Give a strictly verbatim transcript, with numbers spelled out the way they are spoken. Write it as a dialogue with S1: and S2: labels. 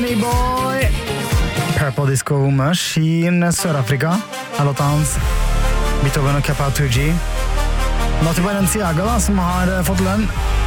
S1: Boy Purple Disco Machine Sør-Afrika er låta hans Beethoven og Kappa Tuji Nå til Balenciaga da, som har fått lønn